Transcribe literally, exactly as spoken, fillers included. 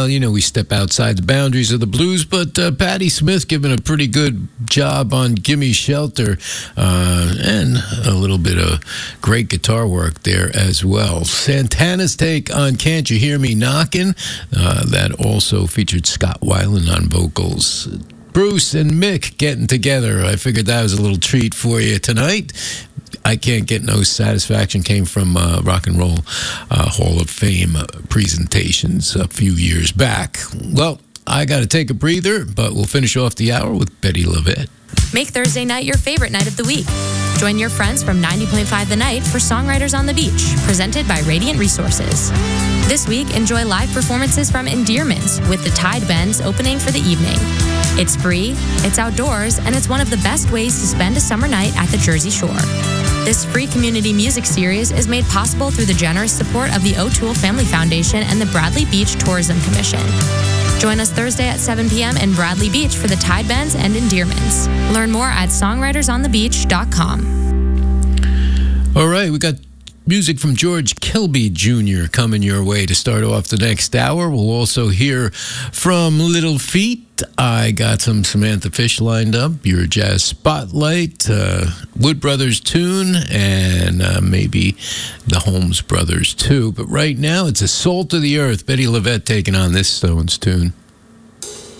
Well, you know, we step outside the boundaries of the blues, but uh, Patti Smith giving a pretty good job on Gimme Shelter, uh, and a little bit of great guitar work there as well. Santana's take on Can't You Hear Me Knockin'? Uh, that also featured Scott Weiland on vocals. Bruce and Mick getting together. I figured that was a little treat for you tonight. I Can't Get No Satisfaction came from uh, Rock and Roll uh, Hall of Fame presentations a few years back. Well, I got to take a breather, but we'll finish off the hour with Bettye LaVette. Make Thursday night your favorite night of the week. Join your friends from ninety point five The Night for Songwriters on the Beach, presented by Radiant Resources. This week, enjoy live performances from Endearments, with the Tide Bends opening for the evening. It's free, it's outdoors, and it's one of the best ways to spend a summer night at the Jersey Shore. This free community music series is made possible through the generous support of the O'Toole Family Foundation and the Bradley Beach Tourism Commission. Join us Thursday at seven p.m. in Bradley Beach for the Tide Bends and Endearments. Learn more at songwriters on the beach dot com. All right, we got music from George Kilby Junior coming your way to start off the next hour. We'll also hear from Little Feat. I got some Samantha Fish lined up, your Jazz Spotlight, uh, Wood Brothers tune, and uh, maybe the Holmes Brothers too. But right now, it's a Salt of the Earth. Bettye LaVette taking on this Stones tune.